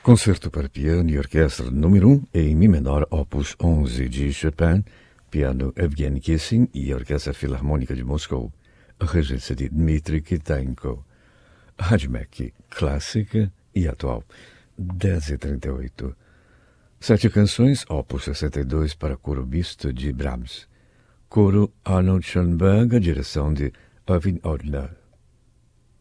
Concerto para piano e orquestra número 1 em Mi menor, opus 11 de Chopin, piano Evgeny Kissin e Orquestra Filarmônica de Moscou, regência de Dmitri Kitaenko. Rádio MEC, clássica e atual, 10h38. 7 canções, opus 62 para coro misto de Brahms. Coro Arnold Schoenberg, direção de Erwin Odler.